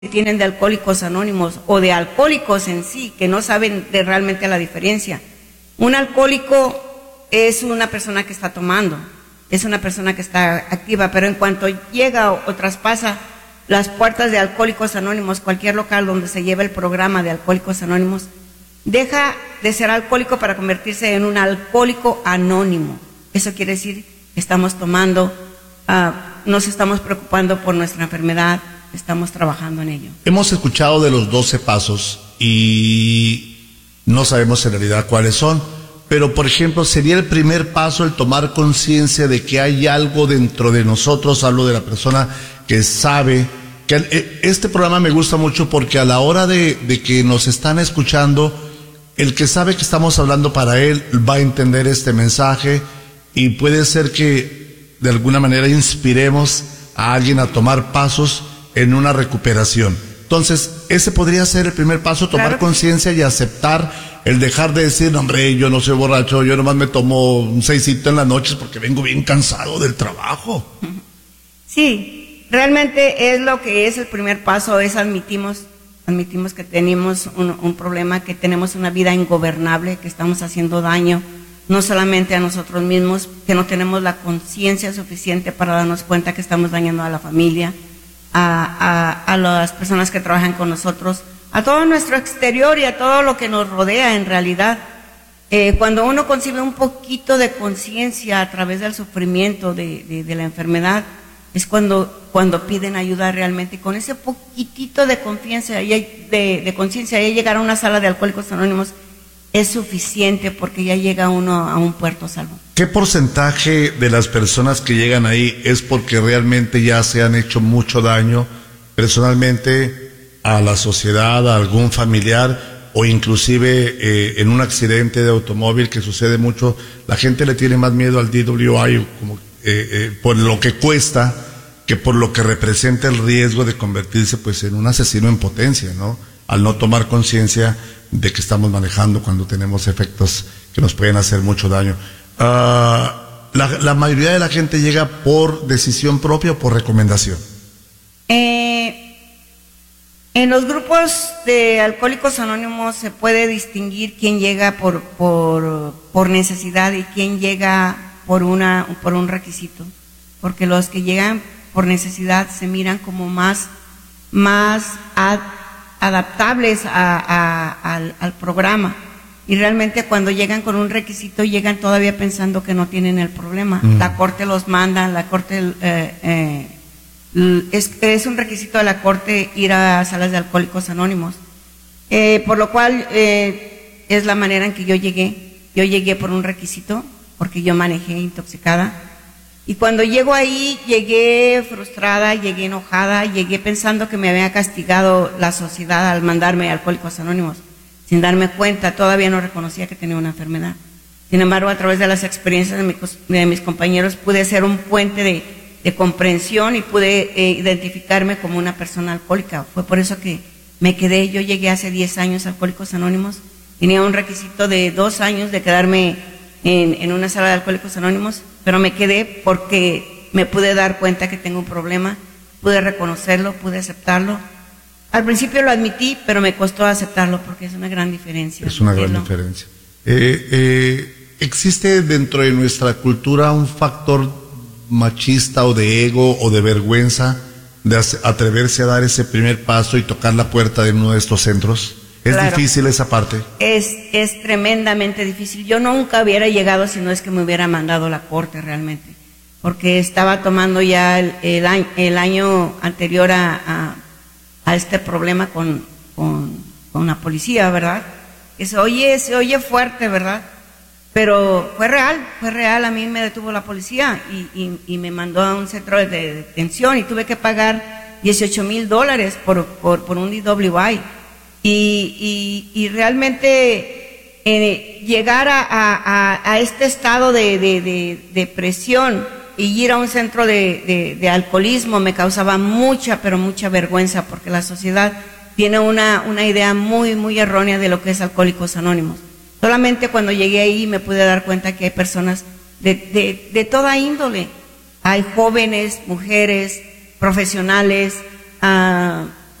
que tienen de Alcohólicos Anónimos o de alcohólicos en sí, que no saben de realmente la diferencia. Un alcohólico es una persona que está tomando, es una persona que está activa, pero en cuanto llega o traspasa las puertas de Alcohólicos Anónimos, cualquier local donde se lleve el programa de Alcohólicos Anónimos, deja de ser alcohólico para convertirse en un alcohólico anónimo. Eso quiere decir que estamos tomando, nos estamos preocupando por nuestra enfermedad, estamos trabajando en ello. Hemos escuchado de los 12 pasos y no sabemos en realidad cuáles son, pero por ejemplo, sería el primer paso el tomar conciencia de que hay algo dentro de nosotros. Hablo de la persona que sabe que este programa me gusta mucho porque a la hora de que nos están escuchando, el que sabe que estamos hablando para él va a entender este mensaje y puede ser que de alguna manera inspiremos a alguien a tomar pasos en una recuperación. Entonces, ese podría ser el primer paso, tomar claro conciencia y aceptar el dejar de decir, no, hombre, yo no soy borracho, yo nomás me tomo un 6 en las noches porque vengo bien cansado del trabajo. Sí, realmente es lo que es el primer paso, es admitimos que tenemos un problema, que tenemos una vida ingobernable, que estamos haciendo daño, no solamente a nosotros mismos, que no tenemos la conciencia suficiente para darnos cuenta que estamos dañando a la familia, a las personas que trabajan con nosotros, a todo nuestro exterior y a todo lo que nos rodea en realidad. Cuando uno concibe un poquito de conciencia a través del sufrimiento de la enfermedad, es cuando piden ayuda realmente. Con ese poquitito de confianza de conciencia, ya llegar a una sala de Alcohólicos Anónimos es suficiente, porque ya llega uno a un puerto salvo. ¿Qué porcentaje de las personas que llegan ahí es porque realmente ya se han hecho mucho daño personalmente a la sociedad, a algún familiar, o inclusive en un accidente de automóvil que sucede mucho? La gente le tiene más miedo al DWI como por lo que cuesta que por lo que representa el riesgo de convertirse pues en un asesino en potencia, ¿no? Al no tomar conciencia de que estamos manejando cuando tenemos efectos que nos pueden hacer mucho daño. La mayoría de la gente llega por decisión propia o por recomendación. En los grupos de Alcohólicos Anónimos se puede distinguir quién llega por necesidad y quién llega por un requisito, porque los que llegan por necesidad se miran como más adaptables al programa, y realmente cuando llegan con un requisito llegan todavía pensando que no tienen el problema. La corte los manda, la corte es un requisito de la corte ir a salas de Alcohólicos Anónimos, por lo cual es la manera en que yo llegué por un requisito, porque yo manejé intoxicada, y cuando llego ahí llegué frustrada, llegué enojada, llegué pensando que me había castigado la sociedad al mandarme a Alcohólicos Anónimos, sin darme cuenta. Todavía no reconocía que tenía una enfermedad. Sin embargo, a través de las experiencias de mis compañeros pude ser un puente de comprensión y pude identificarme como una persona alcohólica. Fue por eso que me quedé. Yo llegué hace 10 años a Alcohólicos Anónimos, tenía un requisito de 2 años de quedarme en una sala de Alcohólicos Anónimos, pero me quedé porque me pude dar cuenta que tengo un problema, pude reconocerlo, pude aceptarlo. Al principio lo admití, pero me costó aceptarlo porque es una gran diferencia. Es una gran diferencia. ¿Existe dentro de nuestra cultura un factor machista o de ego o de vergüenza de atreverse a dar ese primer paso y tocar la puerta de uno de estos centros? ¿Es claro, difícil esa parte? Es tremendamente difícil. Yo nunca hubiera llegado si no es que me hubiera mandado la corte realmente, porque estaba tomando ya el año anterior a este problema con la policía, ¿verdad? Que se oye fuerte, ¿verdad? Pero fue real. A mí me detuvo la policía y me mandó a un centro de detención y tuve que pagar $18,000 por un DWI. Y realmente llegar a este estado de presión y ir a un centro de alcoholismo me causaba mucha, pero mucha vergüenza, porque la sociedad tiene una idea muy, muy errónea de lo que es Alcohólicos Anónimos. Solamente cuando llegué ahí me pude dar cuenta que hay personas de toda índole. Hay jóvenes, mujeres, profesionales, personas